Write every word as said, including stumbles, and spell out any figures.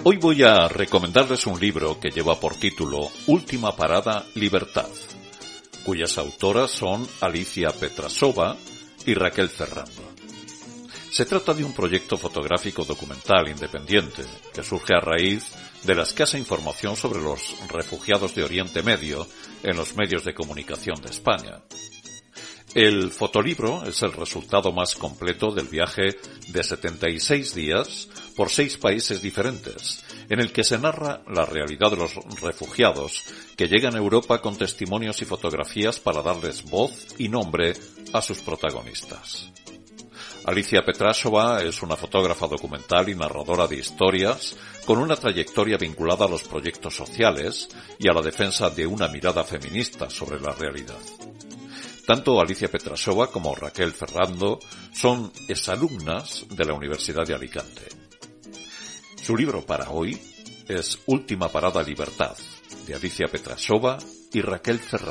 Hoy voy a recomendarles un libro que lleva por título Última parada, Libertad, cuyas autoras son Alicia Petrasova y Raquel Ferrando. Se trata de un proyecto fotográfico documental independiente que surge a raíz de la escasa información sobre los refugiados de Oriente Medio en los medios de comunicación de España. El fotolibro es el resultado más completo del viaje de setenta y seis días por seis países diferentes, en el que se narra la realidad de los refugiados que llegan a Europa con testimonios y fotografías para darles voz y nombre a sus protagonistas. Alicia Petrasova es una fotógrafa documental y narradora de historias con una trayectoria vinculada a los proyectos sociales y a la defensa de una mirada feminista sobre la realidad. Tanto Alicia Petrasova como Raquel Ferrando son exalumnas de la Universidad de Alicante. Su libro para hoy es Última parada, Libertad, de Alicia Petrasova y Raquel Ferrando.